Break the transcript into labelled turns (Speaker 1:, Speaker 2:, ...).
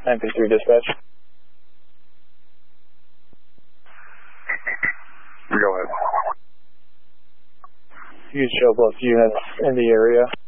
Speaker 1: 953 dispatch.
Speaker 2: Go ahead.
Speaker 1: You show both units in the area.